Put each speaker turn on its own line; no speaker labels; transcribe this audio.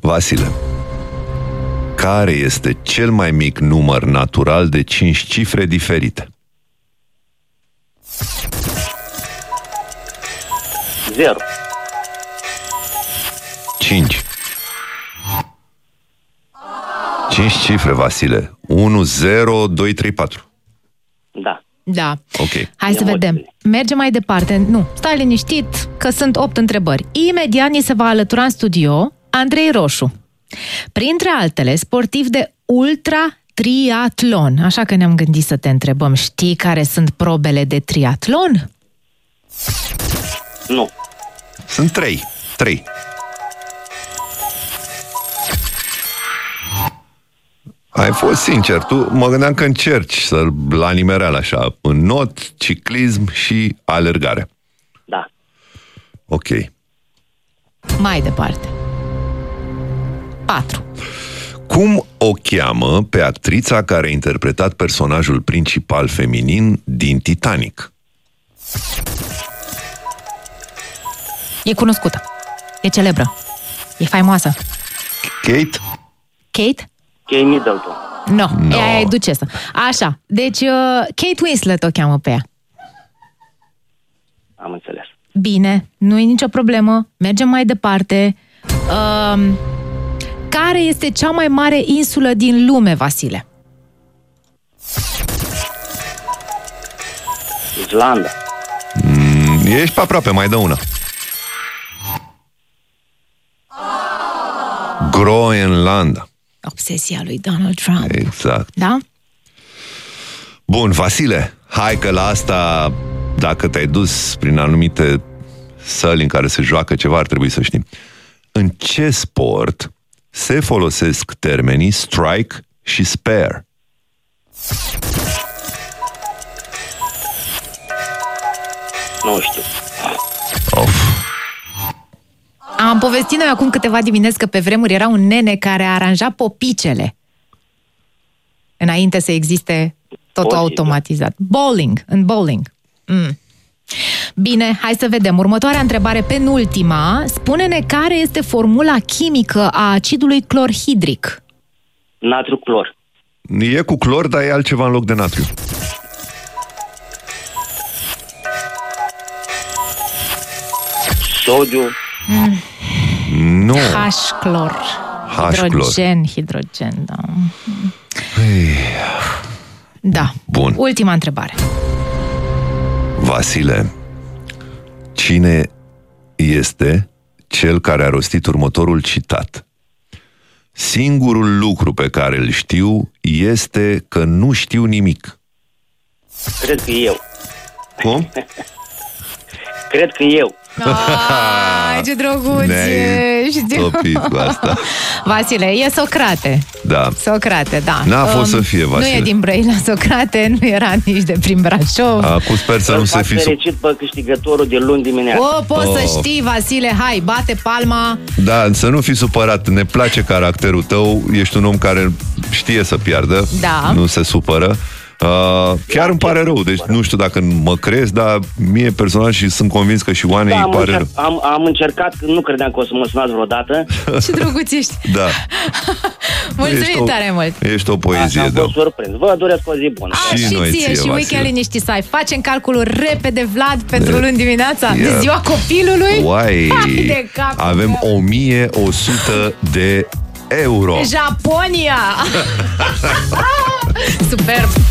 Vasile, care este cel mai mic număr natural de 5 cifre diferite?
0.
5. 5 cifre, Vasile. 1, 0, 2, 3, 4.
Da.
Da.
Ok.
Hai să vedem. Mergem mai departe. Nu, stai liniștit că sunt 8 întrebări. Imediat ni se va alătura în studio Andrei Roșu. Printre altele, sportiv de ultra-triatlon. Așa că ne-am gândit să te întrebăm, știi care sunt probele de triatlon?
Nu.
Sunt 3. 3. Ai fost sincer, tu mă gândeam că încerci la nimereală așa, în not, ciclism și alergare.
Da.
Ok.
Mai departe. 4.
Cum o cheamă pe actrița care a interpretat personajul principal feminin din Titanic?
E cunoscută. E celebră. E faimoasă.
Kate?
Kate?
Kate Middleton.
No.
No.
E ducesă. Așa. Deci, Kate Winslet o cheamă pe ea.
Am înțeles.
Bine, nu e nicio problemă. Mergem mai departe. Care este cea mai mare insulă din lume, Vasile?
Islanda.
Ești pe aproape, mai dă una. Groenlanda.
Obsesia lui Donald Trump.
Exact.
Da?
Bun, Vasile, hai că la asta, dacă te-ai dus prin anumite săli în care se joacă ceva, ar trebui să știm. În ce sport se folosesc termenii strike și spare?
Nu știu.
Am povestit noi acum câteva dimineți că pe vremuri era un nene care aranja popicele. Înainte să existe totul automatizat. Bowling, în bowling. Bine, hai să vedem. Următoarea întrebare, penultima. Spune-ne care este formula chimică a acidului clorhidric.
Natriu clor.
E cu clor, dar e altceva în loc de natriu.
Sodiu.
Nu.
H-clor. Hidrogen, da. Da.
Bun.
Ultima întrebare.
Vasile, cine este cel care a rostit următorul citat? Singurul lucru pe care îl știu este că nu știu nimic.
Cred că eu.
Cum?
Cred că eu.
Ai, ce drăguț ești!
Topit cu asta.
Vasile, e Socrate.
Da.
Socrate, da.
N-a fost să fie, Vasile.
Nu e din Brăila Socrate, nu era nici de prin Brașov.
Acum sper să nu se fi...
fericit pe câștigătorul de luni dimineața.
Poți să știi, Vasile, hai, bate palma.
Da, să nu fii supărat. Ne place caracterul tău. Ești un om care știe să piardă.
Da.
Nu se supără. Chiar îmi pare rău, deci nu știu dacă mă crezi, dar mie personal și sunt convins că și Oanei îi pare rău.
Am încercat, nu credeam că o să mă sunați vreodată.
Ce drăguț ești.
Da.
Mulțumim tare mult.
Ești o poezie.
Am fost surprins. Vă doresc o zi bună.
Și noi ție,
și weekend liniștit să ai. Facem calculul repede, Vlad, pentru luni dimineața, de ziua copilului.
Uai, avem 1100 de euro.
Japonia. Superb.